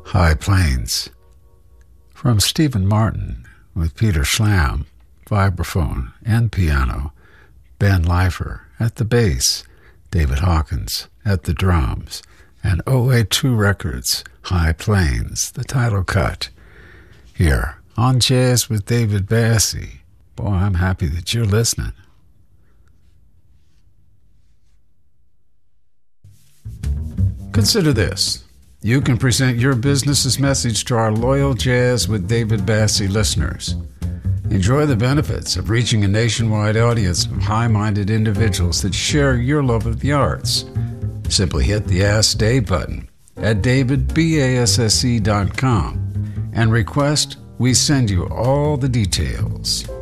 High Plains. From Stephen Martin with Peter Schlam, vibraphone and piano, Ben Leifer at the bass, David Hawkins at the drums, and OA2 Records, High Plains, the title cut. Here on Jazz with David Bassie. Boy, I'm happy that you're listening. Consider this. You can present your business's message to our loyal Jazz with David Bassie listeners. Enjoy the benefits of reaching a nationwide audience of high-minded individuals that share your love of the arts. Simply hit the Ask Dave button at davidbasse.com and request we send you all the details.